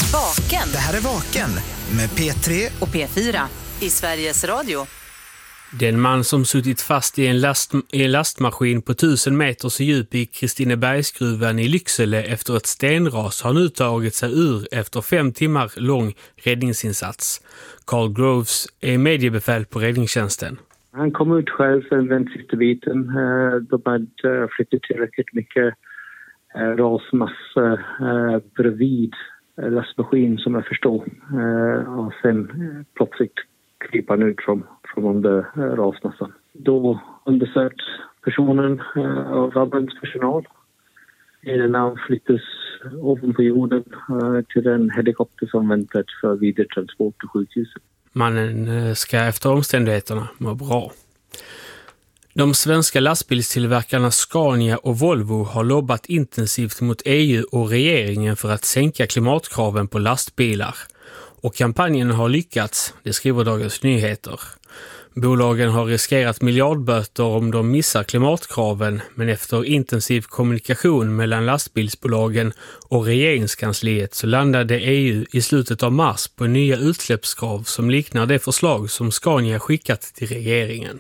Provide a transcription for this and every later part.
Vaken. Det här är Vaken med P3 och P4 i Sveriges Radio. Den man som suttit fast i en lastmaskin på 1000 meters djup i Kristinebergsgruvan i Lycksele efter ett stenras har nu tagit sig ur efter 5 timmar lång räddningsinsats. Carl Groves är mediebefäl på räddningstjänsten. Han kom ut själv den sista biten. De hade flyttat tillräckligt mycket rasmassa bredvid lastmaskin som jag förstår. Och sen plötsligt kryper han ut från under rasmassan. Då undersökt personen av ambulanspersonal innan han flyttas ovanpå jorden till en helikopter som väntat för vidare transport till sjukhuset. Mannen ska efter omständigheterna må bra. De svenska lastbilstillverkarna Scania och Volvo har lobbat intensivt mot EU och regeringen för att sänka klimatkraven på lastbilar. Och kampanjen har lyckats, det skriver Dagens Nyheter. Bolagen har riskerat miljardböter om de missar klimatkraven, men efter intensiv kommunikation mellan lastbilsbolagen och regeringskansliet så landade EU i slutet av mars på nya utsläppskrav som liknar det förslag som Scania skickat till regeringen.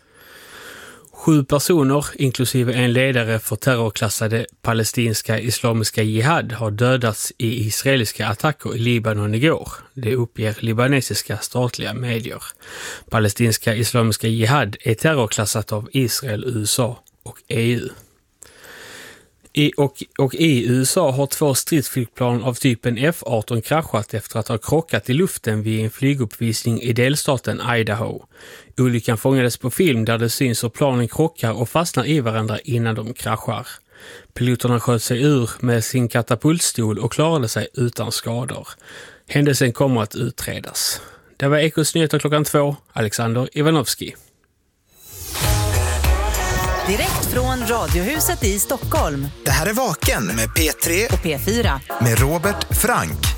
7 personer, inklusive en ledare för terrorklassade palestinska islamiska jihad, har dödats i israeliska attacker i Libanon igår. Det uppger libanesiska statliga medier. Palestinska islamiska jihad är terrorklassat av Israel, USA och EU. I USA har 2 stridsflygplan av typen F-18 kraschat efter att ha krockat i luften vid en flyguppvisning i delstaten Idaho. Olyckan fångades på film där det syns hur planen krockar och fastnar i varandra innan de kraschar. Piloterna sköt sig ur med sin katapultstol och klarade sig utan skador. Händelsen kommer att utredas. Det var Ekos nyheter klockan 2. Alexander Ivanovski. Direkt från Radiohuset i Stockholm. Det här är Vaken med P3 och P4 med Robert Frank.